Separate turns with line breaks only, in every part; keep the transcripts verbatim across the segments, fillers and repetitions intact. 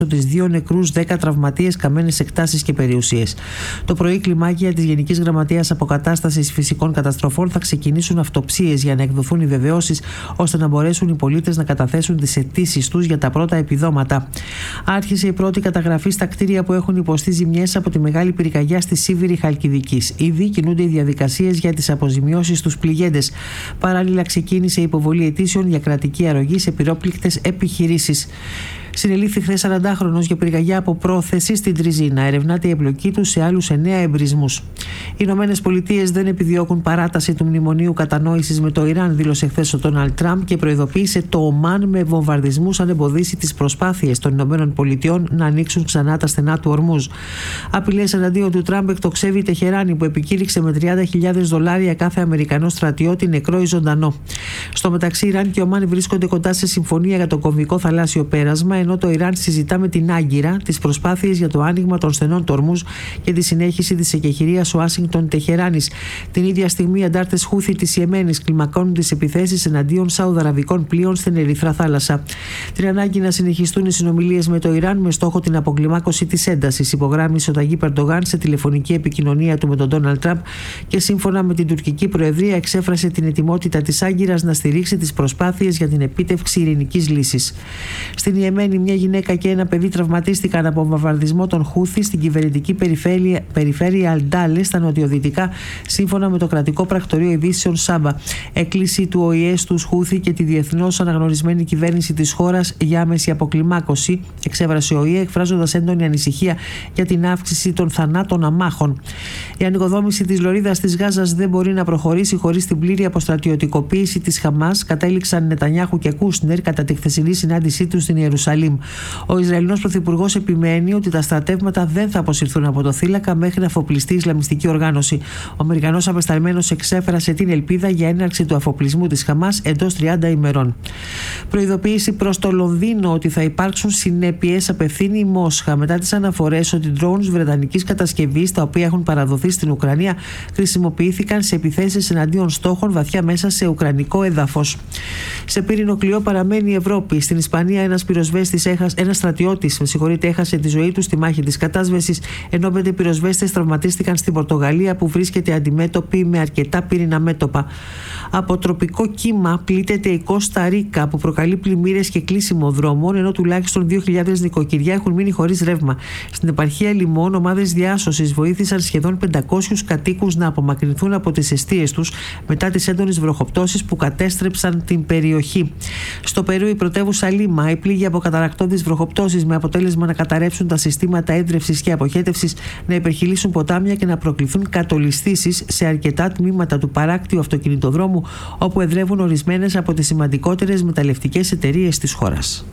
τις δύο νεκρούς, δέκα τραυματίες, καμένες εκτάσεις και περιουσίες. Το πρωί, κλιμάκια της Γενικής Γραμματείας Αποκατάστασης Φυσικών Καταστροφών θα ξεκινήσουν αυτοψίες για να εκδοθούν οι βεβαιώσεις, ώστε να μπορέσουν οι πολίτες να καταθέσουν τις αιτήσεις τους για τα πρώτα επιδόματα. Άρχισε η πρώτη καταγραφή στα κτίρια που έχουν υποστεί ζημιές από τη μεγάλη πυρκαγιά στη Σίβηρη Χαλκιδικής. Ήδη κινούνται οι διαδικασίες για τις αποζημιώσεις στους πληγέντες. Παράλληλα, ξεκίνησε η υποβολή αιτήσεων για κρατική αρρωγή σε πυρόπληκτες επιχειρήσεις. Συνελήφθη χθες σαραντάχρονος για πυρκαγιά από πρόθεση στην Τριζίνα. Ερευνάται η εμπλοκή του σε άλλους εννέα εμπρισμούς. Οι Ηνωμένες Πολιτείες δεν επιδιώκουν παράταση του μνημονίου κατανόησης με το Ιράν, δήλωσε χθες ο Ντόναλντ Τραμπ και προειδοποίησε το Ομάν με βομβαρδισμούς αν εμποδίσει τις προσπάθειες των Ηνωμένων Πολιτειών να ανοίξουν ξανά τα στενά του Ορμούζ. Απειλές εναντίον του Τραμπ εκτοξεύει η Τεχεράνη, που επικήρυξε με τριάντα χιλιάδες δολάρια κάθε Αμερικανό στρατιώτη, νεκρό ή ζωντανό. Στο μεταξύ, Ιράν και Ομάν βρίσκονται κοντά σε συμφωνία για το κομβικό θαλάσσιο πέρασμα, ενώ το Ιράν συζητά με την Άγκυρα τις προσπάθειες για το άνοιγμα των στενών του Ορμούζ και τη συνέχιση της εκεχηρίας Ουάσιγκτον-Τεχεράνης. Την ίδια στιγμή, οι αντάρτες Χούθι της Ιεμένης κλιμακώνουν τις επιθέσεις εναντίον σαουδαραβικών πλοίων στην Ερυθρά θάλασσα. Την ανάγκη να συνεχιστούν οι συνομιλίες με το Ιράν με στόχο την αποκλιμάκωση της έντασης, υπογράμμισε ο Ταγίπ Ερντογάν σε τηλεφωνική επικοινωνία του με τον Ντόναλντ Τραμπ και σύμφωνα με την τουρκική προεδρία εξέφρασε την ετοιμότητα της Άγκυρας να στηρίξει τις προσπάθειες για την επίτευξη ειρηνικής λύσης. Στην Ιεμένη, μια γυναίκα και ένα παιδί τραυματίστηκαν από βομβαρδισμό των Χούθι στην κυβερνητική περιφέρεια, περιφέρεια Αλντάλε στα νοτιοδυτικά, σύμφωνα με το κρατικό πρακτορείο ειδήσεων Σάμπα. Έκκληση του Ο Η Ε στους Χούθι και τη διεθνώς αναγνωρισμένη κυβέρνηση της χώρας για άμεση αποκλιμάκωση, εξέφρασε ο Ο Η Ε, εκφράζοντας έντονη ανησυχία για την αύξηση των θανάτων αμάχων. Η ανοικοδόμηση της λωρίδας της Γάζας δεν μπορεί να προχωρήσει χωρίς την πλήρη αποστρατιωτικοποίηση της Χαμάς, κατέληξαν Νετανιάχου και Κούσνερ κατά τη χθεσινή συνάντησή τους στην Ιερουσαλήμ. Ο Ισραηλινός Πρωθυπουργός επιμένει ότι τα στρατεύματα δεν θα αποσυρθούν από το θύλακα μέχρι να αφοπλιστεί η Ισλαμιστική οργάνωση. Ο Αμερικανός απεσταλμένος εξέφρασε την ελπίδα για έναρξη του αφοπλισμού της Χαμάς εντός τριάντα ημερών. Προειδοποίηση προς το Λονδίνο ότι θα υπάρξουν συνέπειες απευθύνει η Μόσχα μετά τις αναφορές ότι drones βρετανικής κατασκευής, τα οποία έχουν παραδοθεί στην Ουκρανία, χρησιμοποιήθηκαν σε επιθέσεις εναντίον στόχων βαθιά μέσα σε ουκρανικό έδαφος. Σε πύρινο κλειό παραμένει η Ευρώπη. Στην Ισπανία, ένας πυροσβέστης, ένας στρατιώτης, με συγχωρείτε, έχασε τη ζωή του στη μάχη της κατάσβεσης, ενώ πέντε πυροσβέστες τραυματίστηκαν στην Πορτογαλία, που βρίσκεται αντιμέτωπη με αρκετά πύρινα μέτωπα. Από τροπικό κύμα πλήττεται η Κώστα Ρίκα, που προκαλεί πλημμύρες και κλείσιμο δρόμων, ενώ τουλάχιστον δύο χιλιάδες νοικοκυριά έχουν μείνει χωρίς ρεύμα. Στην επαρχία Λιμών, ομάδες διάσωσης βοήθησαν σχεδόν πεντακόσιους κατοίκους να απομακρυνθούν από τις εστίες τους μετά τις έντονες βροχοπτώσεις που κατέστρεψαν την περιοχή. Στο Περού, η πρωτεύουσα Λίμα πλήγει από καταρρακτώδεις βροχοπτώσεις, με αποτέλεσμα να καταρρεύσουν τα συστήματα έδρευσης και αποχέτευσης, να υπερχειλήσουν ποτάμια και να προκληθούν κατολισθήσεις σε αρκετά τμήματα του παράκτιου αυτοκινητοδρόμου, όπου εδρεύουν ορισμένες από τις σημαντικότερες μεταλλευτικές εταιρείες της χώρας.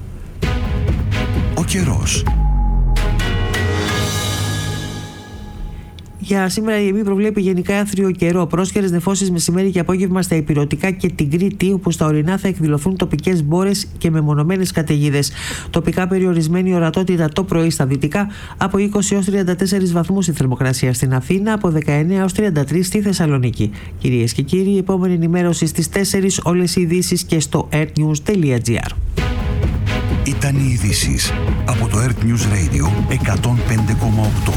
Ο καιρός.
Για σήμερα η ΕΜΗ προβλέπει γενικά άθριο καιρό. Πρόσκαιρες νεφώσεις μεσημέρι και απόγευμα στα Ηπειρωτικά και την Κρήτη, όπου στα ορεινά θα εκδηλωθούν τοπικές μπόρες και μεμονωμένες καταιγίδες. Τοπικά περιορισμένη ορατότητα το πρωί στα δυτικά, από είκοσι έως τριάντα τέσσερις βαθμούς η θερμοκρασία στην Αθήνα, από δεκαεννέα έως τριάντα τρεις στη Θεσσαλονίκη. Κυρίες και κύριοι, η επόμενη ενημέρωση στις τέσσερις, όλες οι ειδήσεις και στο airnews τελεία gr.
Ήταν οι ειδήσεις από το Earth News Radio εκατόν πέντε κόμμα οκτώ.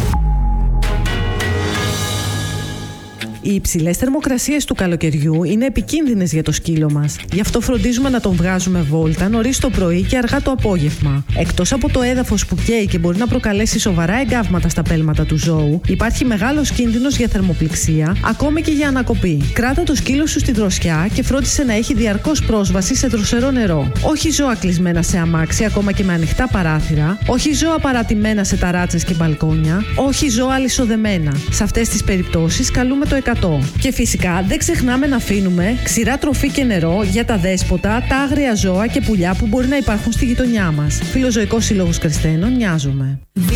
Οι υψηλές θερμοκρασίες του καλοκαιριού είναι επικίνδυνες για το σκύλο μας. Γι' αυτό φροντίζουμε να τον βγάζουμε βόλτα νωρίς το πρωί και αργά το απόγευμα. Εκτός από το έδαφος που καίει και μπορεί να προκαλέσει σοβαρά εγκάβματα στα πέλματα του ζώου, υπάρχει μεγάλος κίνδυνος για θερμοπληξία, ακόμη και για ανακοπή. Κράτα το σκύλο σου στη δροσιά και φρόντισε να έχει διαρκώς πρόσβαση σε δροσερό νερό. Όχι ζώα κλεισμένα σε αμάξι, ακόμα και με ανοιχτά παράθυρα. Όχι ζώα παρατημένα σε ταράτσες και μπαλκόνια. Όχι ζώα αλυσοδεμένα. Σε αυτές τις περιπτώσεις καλούμε το εκατό. Και φυσικά δεν ξεχνάμε να αφήνουμε ξηρά τροφή και νερό για τα δέσποτα, τα άγρια ζώα και πουλιά που μπορεί να υπάρχουν στη γειτονιά μας. Φιλοζωικός Σύλλογος Κρεστένων, νοιάζομαι.